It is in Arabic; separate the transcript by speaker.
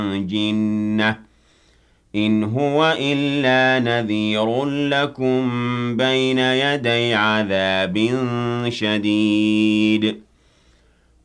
Speaker 1: جِنَّةٌ إِنْ هُوَ إِلَّا نَذِيرٌ لَكُم بَيْنَ يَدَيْ عَذَابٍ شَدِيدٍ